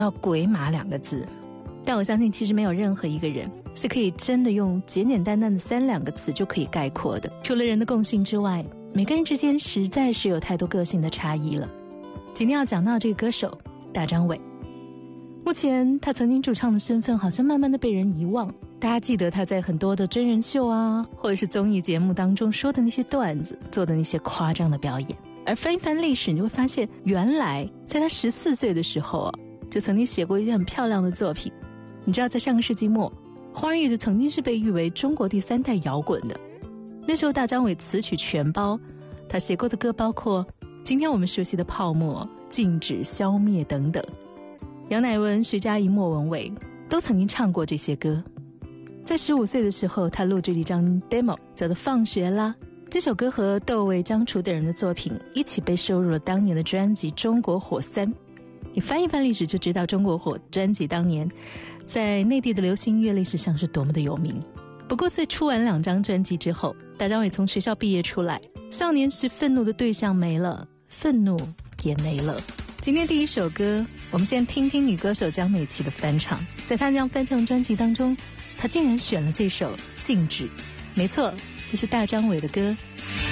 到鬼马2个字，但我相信其实没有任何一个人是可以真的用简简单单的3-2个词就可以概括的。除了人的共性之外，每个人之间实在是有太多个性的差异了。今天要讲到这个歌手大张伟，目前他曾经主唱的身份好像慢慢的被人遗忘，大家记得他在很多的真人秀啊，或者是综艺节目当中说的那些段子，做的那些夸张的表演。而翻一翻历史，你会发现原来在他14岁的时候就曾经写过一些很漂亮的作品。你知道在上个世纪末，花儿乐队曾经是被誉为中国第3代摇滚的。那时候大张伟词曲全包，他写过的歌包括今天我们熟悉的泡沫、静止、消灭等等。杨乃文、徐佳莹、莫文蔚都曾经唱过这些歌。在15岁的时候，他录制了一张 demo 叫做放学啦，这首歌和窦唯、张楚等人的作品一起被收入了当年的专辑《中国火3》。你翻一翻历史就知道中国火专辑当年在内地的流行音乐历史上是多么的有名。不过在出完2张专辑之后，大张伟从学校毕业出来，少年时愤怒的对象没了，愤怒也没了。今天第一首歌，我们先听听女歌手江美琪的翻唱。在她这张翻唱专辑当中，她竟然选了这首《静止》。没错，这是大张伟的歌。